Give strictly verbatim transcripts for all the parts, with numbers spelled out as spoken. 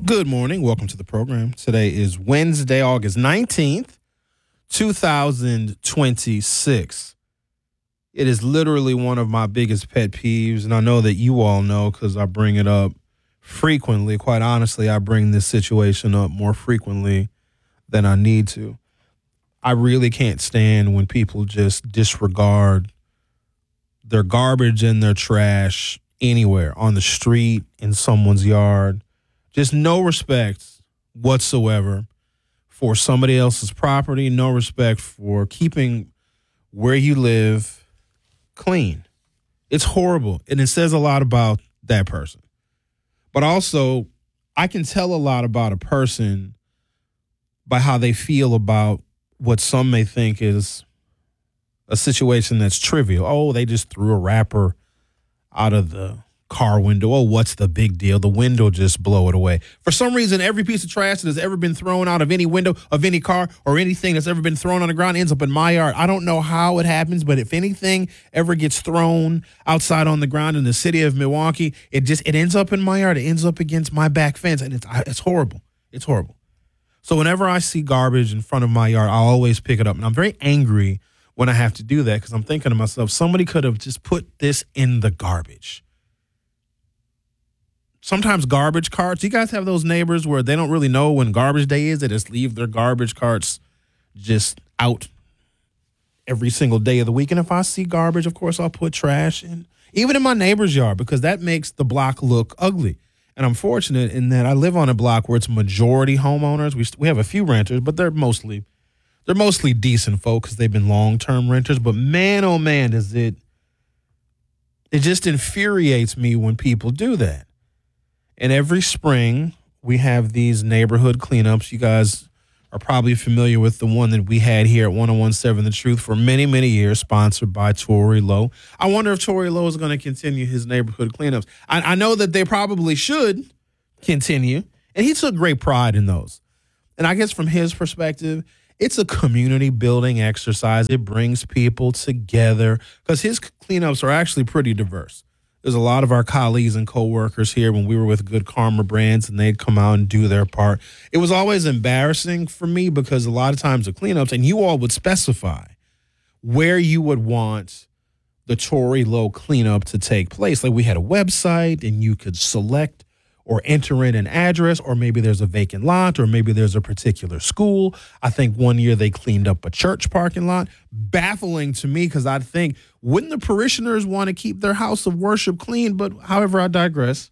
Good morning. Welcome to the program. Today is Wednesday, August nineteenth, two thousand twenty-six. It is literally one of my biggest pet peeves, and I know that you all know because I bring it up frequently. Quite honestly, I bring this situation up more frequently than I need to. I really can't stand when people just disregard their garbage and their trash anywhere, on the street, in someone's yard. Just no respect whatsoever for somebody else's property, no respect for keeping where you live clean. It's horrible, and it says a lot about that person. But also, I can tell a lot about a person by how they feel about what some may think is a situation that's trivial. Oh, they just threw a wrapper out of the car window. Oh, what's the big deal? The window just blow it away. For some reason, every piece of trash that has ever been thrown out of any window of any car or anything that's ever been thrown on the ground ends up in my yard. I don't know how it happens, but if anything ever gets thrown outside on the ground in the city of Milwaukee, it just it ends up in my yard. It ends up against my back fence, and it's it's horrible. It's horrible. So whenever I see garbage in front of my yard, I always pick it up, and I'm very angry when I have to do that because I'm thinking to myself, somebody could have just put this in the garbage. Sometimes garbage carts, you guys have those neighbors where they don't really know when garbage day is. They just leave their garbage carts just out every single day of the week. And if I see garbage, of course, I'll put trash in, even in my neighbor's yard, because that makes the block look ugly. And I'm fortunate in that I live on a block where it's majority homeowners. We we have a few renters, but they're mostly they're mostly decent folk because they've been long-term renters. But man, oh man, does it it just infuriates me when people do that. And every spring, we have these neighborhood cleanups. You guys are probably familiar with the one that we had here at one oh one seven The Truth for many, many years, sponsored by Tory Lowe. I wonder if Tory Lowe is going to continue his neighborhood cleanups. I, I know that they probably should continue, and he took great pride in those. And I guess from his perspective, it's a community building exercise. It brings people together because his cleanups are actually pretty diverse. There's a lot of our colleagues and coworkers here when we were with Good Karma Brands, and they'd come out and do their part. It was always embarrassing for me because a lot of times the cleanups, and you all would specify where you would want the Tory Lowe cleanup to take place. Like we had a website, and you could select or enter in an address, or maybe there's a vacant lot, or maybe there's a particular school. I think one year they cleaned up a church parking lot. Baffling to me because I think, wouldn't the parishioners want to keep their house of worship clean? But however, I digress.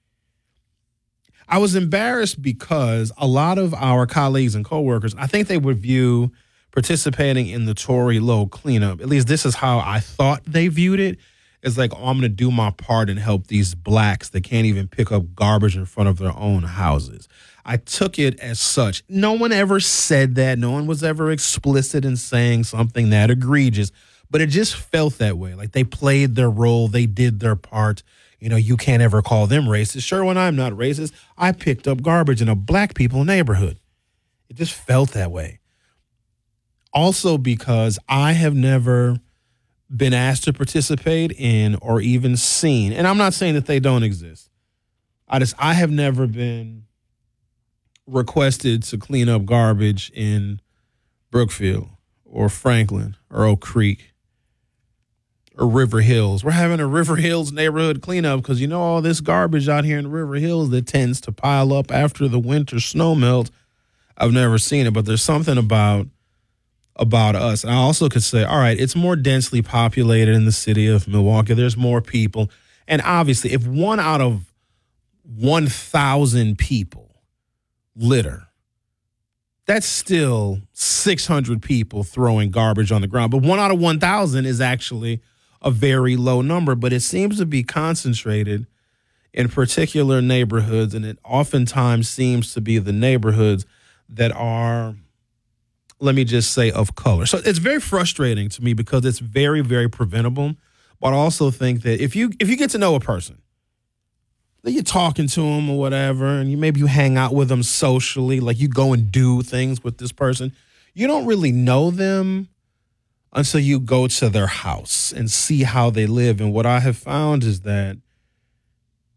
I was embarrassed because a lot of our colleagues and coworkers, I think they would view participating in the Tory Lowe cleanup, at least this is how I thought they viewed it, is like, oh, I'm going to do my part and help these blacks that can't even pick up garbage in front of their own houses. I took it as such. No one ever said that. No one was ever explicit in saying something that egregious, but it just felt that way. Like they played their role. They did their part. You know, you can't ever call them racist. Sure, when I'm not racist, I picked up garbage in a black people neighborhood. It just felt that way. Also because I have never been asked to participate in or even seen, and I'm not saying that they don't exist. I just, I have never been requested to clean up garbage in Brookfield or Franklin or Oak Creek or River Hills. We're having a River Hills neighborhood cleanup because you know all this garbage out here in River Hills that tends to pile up after the winter snow melt. I've never seen it, but there's something about about us. And I also could say, all right, it's more densely populated in the city of Milwaukee. There's more people. And obviously, if one out of one thousand people litter, that's still six hundred people throwing garbage on the ground. But one out of one thousand is actually a very low number. But it seems to be concentrated in particular neighborhoods. And it oftentimes seems to be the neighborhoods that are, let me just say, of color. So it's very frustrating to me because it's very, very preventable. But I also think that if you if you get to know a person, that you're talking to them or whatever, and you maybe you hang out with them socially, like you go and do things with this person, you don't really know them until you go to their house and see how they live. And what I have found is that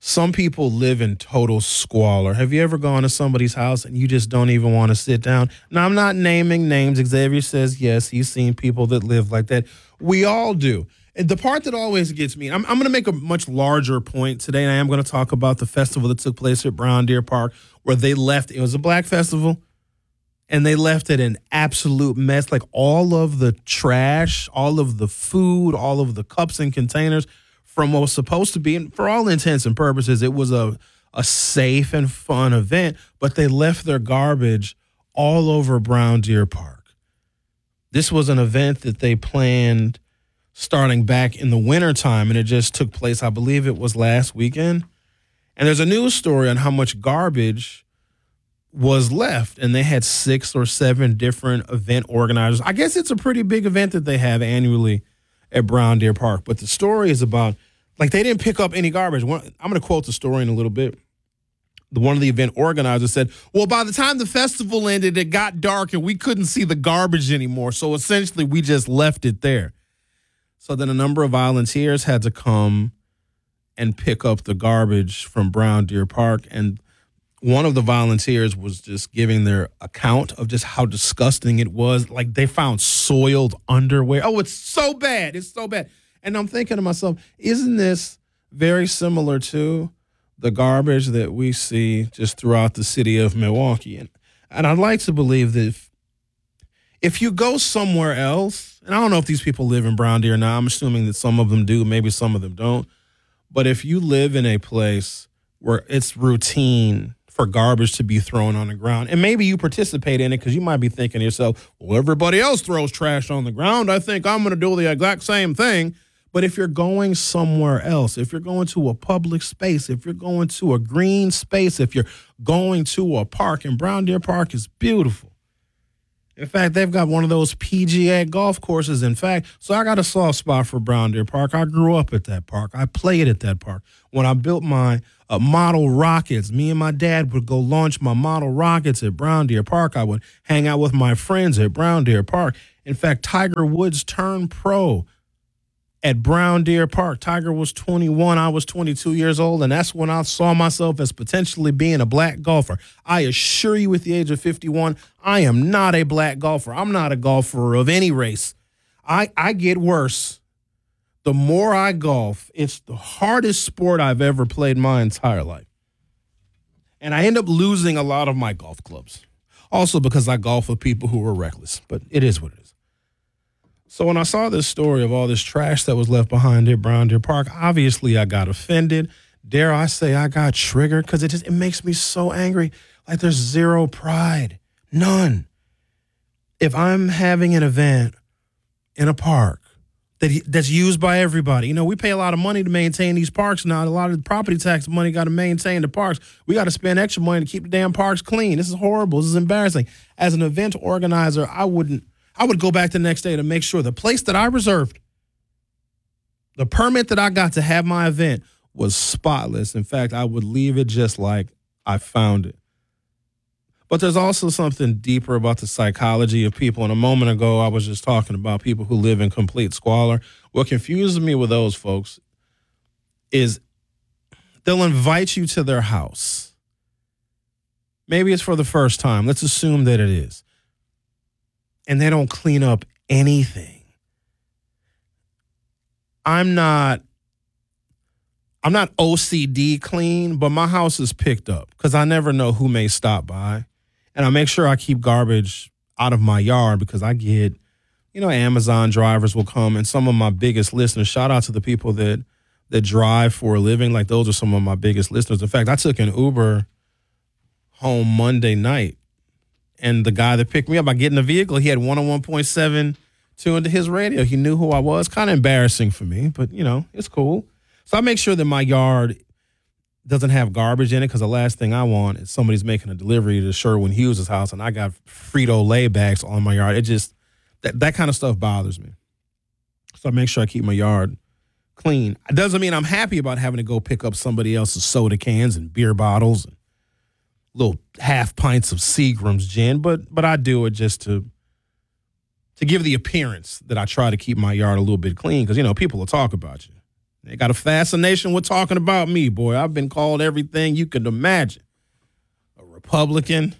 Some people live in total squalor. Have you ever gone to somebody's house and you just don't even want to sit down? Now, I'm not naming names. Xavier says yes, he's seen people that live like that. We all do. And the part that always gets me, I'm, I'm going to make a much larger point today, and I am going to talk about the festival that took place at Brown Deer Park, where they left. It was a black festival, and they left it an absolute mess. Like all of the trash, all of the food, all of the cups and containers from what was supposed to be, and for all intents and purposes, it was a, a safe and fun event, but they left their garbage all over Brown Deer Park. This was an event that they planned starting back in the wintertime, and it just took place, I believe it was last weekend. And there's a news story on how much garbage was left, and they had six or seven different event organizers. I guess it's a pretty big event that they have annually at Brown Deer Park. But the story is about, like, they didn't pick up any garbage. One, I'm going to quote the story in a little bit. The one of the event organizers said, well, by the time the festival ended, it got dark and we couldn't see the garbage anymore. So essentially, we just left it there. So then a number of volunteers had to come and pick up the garbage from Brown Deer Park. And one of the volunteers was just giving their account of just how disgusting it was. Like, they found soiled underwear. Oh, it's so bad. It's so bad. And I'm thinking to myself, isn't this very similar to the garbage that we see just throughout the city of Milwaukee? And, and I'd like to believe that if, if you go somewhere else, and I don't know if these people live in Brown Deer now. I'm assuming that some of them do. Maybe some of them don't. But if you live in a place where it's routine for garbage to be thrown on the ground, and maybe you participate in it because you might be thinking to yourself, well, everybody else throws trash on the ground. I think I'm going to do the exact same thing. But if you're going somewhere else, if you're going to a public space, if you're going to a green space, if you're going to a park, and Brown Deer Park is beautiful. In fact, they've got one of those P G A golf courses. In fact, so I got a soft spot for Brown Deer Park. I grew up at that park. I played at that park. When I built my uh, model rockets, me and my dad would go launch my model rockets at Brown Deer Park. I would hang out with my friends at Brown Deer Park. In fact, Tiger Woods turned pro at Brown Deer Park. Tiger was twenty-one. I was twenty-two years old, and that's when I saw myself as potentially being a black golfer. I assure you, at the age of fifty-one, I am not a black golfer. I'm not a golfer of any race. I, I get worse. The more I golf, it's the hardest sport I've ever played my entire life. And I end up losing a lot of my golf clubs. Also because I golf with people who are reckless, but it is what it is. So when I saw this story of all this trash that was left behind at Brown Deer Park, obviously I got offended. Dare I say I got triggered, because it just it makes me so angry. Like, there's zero pride. None. If I'm having an event in a park that that's used by everybody, you know, we pay a lot of money to maintain these parks now. A lot of the property tax money got to maintain the parks. We got to spend extra money to keep the damn parks clean. This is horrible. This is embarrassing. As an event organizer, I wouldn't. I would go back the next day to make sure the place that I reserved, the permit that I got to have my event, was spotless. In fact, I would leave it just like I found it. But there's also something deeper about the psychology of people. And a moment ago, I was just talking about people who live in complete squalor. What confuses me with those folks is they'll invite you to their house. Maybe it's for the first time. Let's assume that it is. And they don't clean up anything. I'm not I'm not O C D clean, but my house is picked up because I never know who may stop by. And I make sure I keep garbage out of my yard because I get, you know, Amazon drivers will come, and some of my biggest listeners, shout out to the people that that drive for a living. Like, those are some of my biggest listeners. In fact, I took an Uber home Monday night, and the guy that picked me up, I get in the vehicle, he had one oh one point seven tuned to his radio. He knew who I was. Kind of embarrassing for me, but, you know, it's cool. So I make sure that my yard doesn't have garbage in it, because the last thing I want is somebody's making a delivery to Sherwin Hughes' house and I got Frito-Lay bags on my yard. It just, that, that kind of stuff bothers me. So I make sure I keep my yard clean. It doesn't mean I'm happy about having to go pick up somebody else's soda cans and beer bottles and little half pints of Seagram's gin, but but I do it just to to give the appearance that I try to keep my yard a little bit clean, because, you know, people will talk about you. They got a fascination with talking about me, boy. I've been called everything you could imagine. A Republican,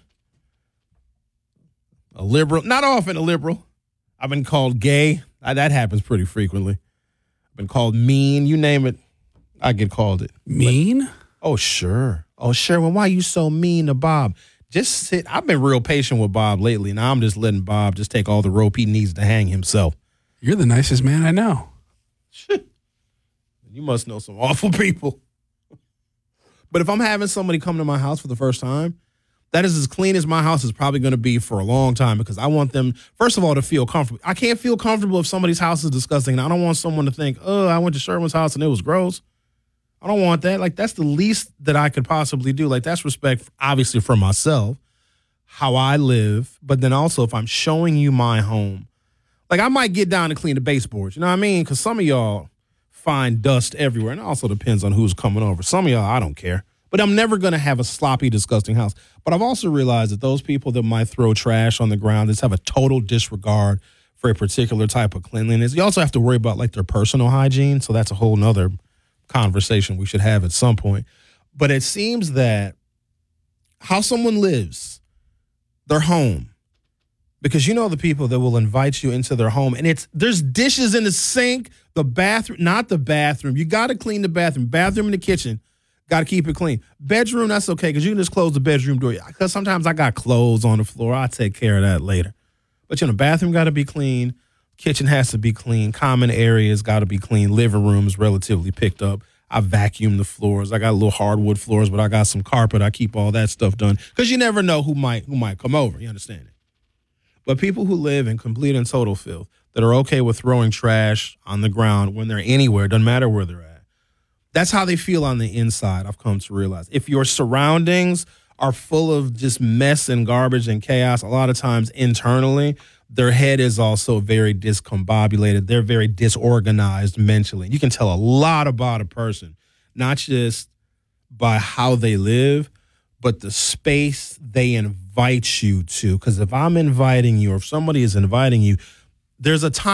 a liberal, not often a liberal. I've been called gay. I, that happens pretty frequently. I've been called mean. You name it, I get called it. Mean? But, oh, sure. Oh, sure. Well, why are you so mean to Bob? Just sit. I've been real patient with Bob lately. Now I'm just letting Bob just take all the rope he needs to hang himself. You're the nicest man I know. You must know some awful people. But if I'm having somebody come to my house for the first time, that is as clean as my house is probably going to be for a long time because I want them, first of all, to feel comfortable. I can't feel comfortable if somebody's house is disgusting. And I don't want someone to think, oh, I went to Sherman's house and it was gross. I don't want that. Like, that's the least that I could possibly do. Like, that's respect, obviously, for myself, how I live. But then also, if I'm showing you my home, like, I might get down and clean the baseboards. You know what I mean? Because some of y'all find dust everywhere. And it also depends on who's coming over. Some of y'all, I don't care. But I'm never going to have a sloppy, disgusting house. But I've also realized that those people that might throw trash on the ground just have a total disregard for a particular type of cleanliness. You also have to worry about, like, their personal hygiene. So that's a whole nother conversation we should have at some point. But it seems that how someone lives, their home, because you know the people that will invite you into their home, and it's there's dishes in the sink, the bathroom, not the bathroom. You got to clean the bathroom. Bathroom and the kitchen, got to keep it clean. Bedroom, that's okay, because you can just close the bedroom door. Because sometimes I got clothes on the floor. I'll take care of that later. But, you know, bathroom got to be clean. Kitchen has to be clean. Common areas got to be clean. Living room is relatively picked up. I vacuum the floors. I got little hardwood floors, but I got some carpet. I keep all that stuff done because you never know who might who might come over. You understand it? But people who live in complete and total filth that are okay with throwing trash on the ground when they're anywhere, doesn't matter where they're at, that's how they feel on the inside, I've come to realize. If your surroundings are full of just mess and garbage and chaos, a lot of times internally, their head is also very discombobulated. They're very disorganized mentally. You can tell a lot about a person, not just by how they live, but the space they invite you to. Because if I'm inviting you or if somebody is inviting you, there's a time